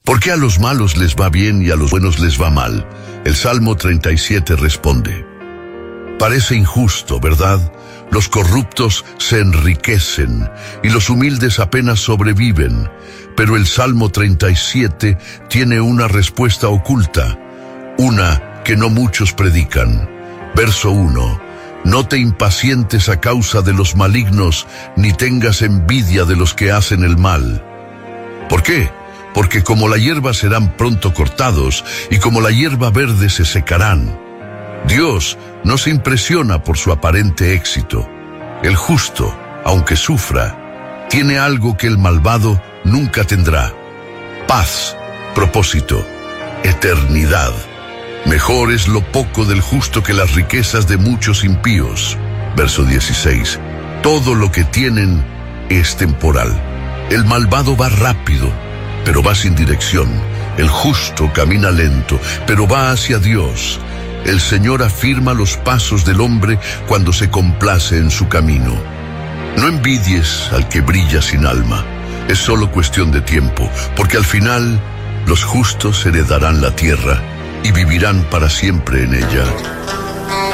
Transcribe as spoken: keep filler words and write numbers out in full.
¿Por qué a los malos les va bien y a los buenos les va mal? El Salmo treinta y siete responde: parece injusto, ¿verdad? Los corruptos se enriquecen y los humildes apenas sobreviven. Pero el Salmo treinta y siete tiene una respuesta oculta, una que no muchos predican. Verso uno: no te impacientes a causa de los malignos, ni tengas envidia de los que hacen el mal. ¿Por qué? Porque como la hierba serán pronto cortados, y como la hierba verde se secarán. Dios no se impresiona por su aparente éxito. El justo, aunque sufra, tiene algo que el malvado nunca tendrá: paz, propósito, eternidad. Mejor es lo poco del justo que las riquezas de muchos impíos. Verso dieciséis: todo lo que tienen es temporal. El malvado va rápido, pero va sin dirección. El justo camina lento, pero va hacia Dios. El Señor afirma los pasos del hombre cuando se complace en su camino. No envidies al que brilla sin alma. Es solo cuestión de tiempo, porque al final los justos heredarán la tierra y vivirán para siempre en ella.